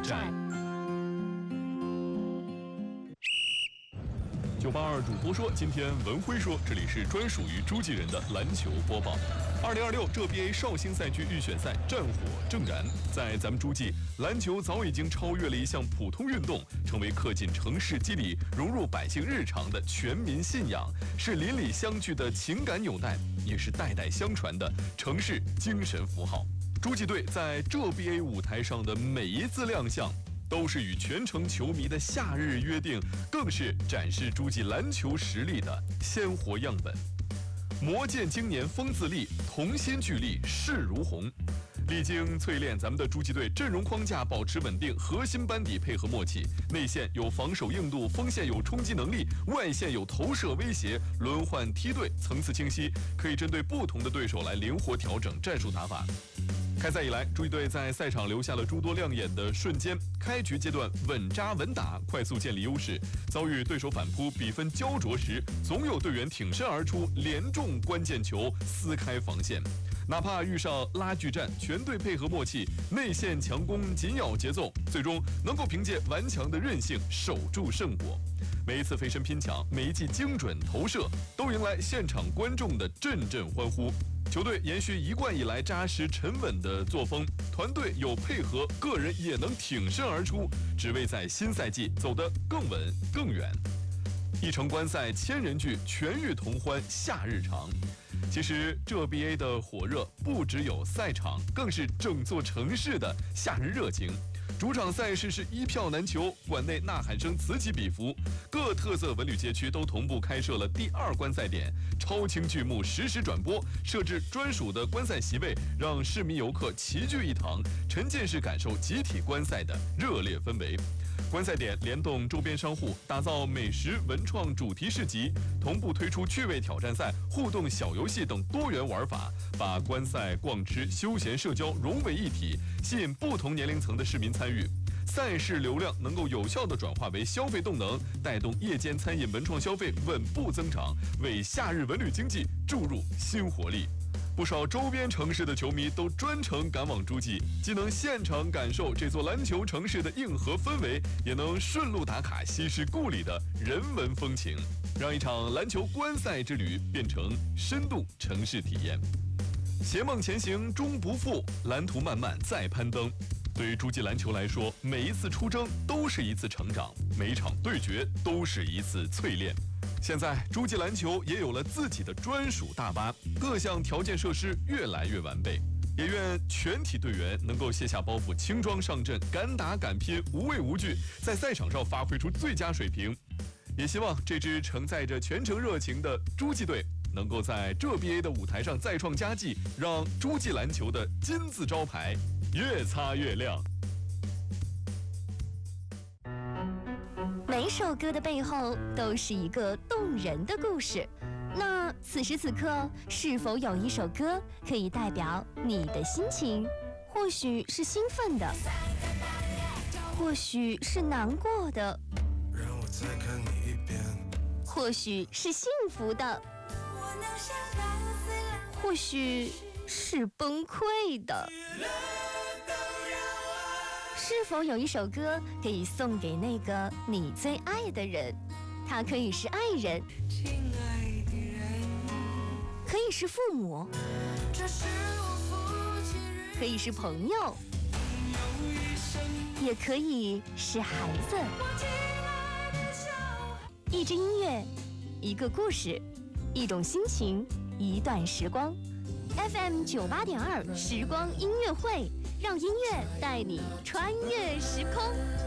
站。 982主播说，今天文辉说，这里是专属于诸暨人的篮球播报。2026浙 BA 绍兴赛区预选赛战火正燃，在咱们诸暨，篮球早已经超越了一项普通运动，成为刻进城市肌理、融入百姓日常的全民信仰，是邻里相聚的情感纽带，也是代代相传的城市精神符号。诸暨队在浙 BA 舞台上的每一次亮相，都是与全城球迷的夏日约定，更是展示诸暨篮球实力的鲜活样本。磨剑经年锋自立，同心聚力势如虹。历经淬炼，咱们的诸暨队阵容框架保持稳定，核心班底配合默契，内线有防守硬度，锋线有冲击能力，外线有投射威胁，轮换梯队层次清晰，可以针对不同的对手来灵活调整战术打法。开赛以来，诸暨队在赛场留下了诸多亮眼的瞬间。开局阶段稳扎稳打，快速建立优势，遭遇对手反扑，比分焦灼时，总有队员挺身而出，连中关键球，撕开防线。哪怕遇上拉锯战，全队配合默契，内线强攻紧咬节奏，最终能够凭借顽强的韧性守住胜果。每一次飞身拼抢，每一记精准投射，都迎来现场观众的阵阵欢呼。球队延续一贯以来扎实沉稳的作风，团队有配合，个人也能挺身而出，只为在新赛季走得更稳更远。一城观赛千人聚，全域同欢夏日长。其实浙 BA 的火热不只有赛场，更是整座城市的夏日热情。主场赛事是一票难求，馆内呐喊声此起彼伏，各特色文旅街区都同步开设了第2观赛点，超清剧目实时转播，设置专属的观赛席位，让市民游客齐聚一堂，沉浸式感受集体观赛的热烈氛围。观赛点联动周边商户，打造美食文创主题市集，同步推出趣味挑战赛、互动小游戏等多元玩法，把观赛、逛吃、休闲社交融为一体，吸引不同年龄层的市民参与。赛事流量能够有效地转化为消费动能，带动夜间餐饮文创消费稳步增长，为夏日文旅经济注入新活力。不少周边城市的球迷都专程赶往诸暨，既能现场感受这座篮球城市的硬核氛围，也能顺路打卡西式故里的人文风情，让一场篮球观赛之旅变成深度城市体验。携梦前行终不负，蓝图漫漫再攀登。对于诸暨篮球来说，每一次出征都是一次成长，每一场对决都是一次淬炼。现在诸暨篮球也有了自己的专属大巴，各项条件设施越来越完备。也愿全体队员能够卸下包袱，轻装上阵，敢打敢拼，无畏无惧，在赛场上发挥出最佳水平。也希望这支承载着全城热情的诸暨队能够在浙 BA 的舞台上再创佳绩，让诸暨篮球的金字招牌越擦越亮。 每首歌的背后都是一个动人的故事。那此时此刻，是否有一首歌可以代表你的心情？或许是兴奋的，或许是难过的，或许是幸福的，或许是崩溃的。是否有一首歌可以送给那个你最爱的人？他可以是爱人，可以是父母，可以是朋友，也可以是孩子。一支音乐，一个故事，一种心情，一段时光。FM 98.2时光音乐会，让音乐带你穿越时空。